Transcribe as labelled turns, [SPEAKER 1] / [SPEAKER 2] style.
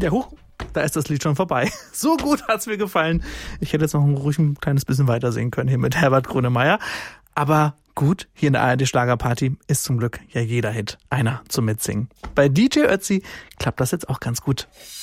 [SPEAKER 1] Ja, da ist das Lied schon vorbei. So gut hat's mir gefallen. Ich hätte jetzt noch ruhig ein kleines bisschen weiter singen können hier mit Herbert Grönemeyer. Aber gut, hier in der ARD Schlagerparty ist zum Glück ja jeder Hit einer zum Mitsingen. Bei DJ Ötzi klappt das jetzt auch ganz gut.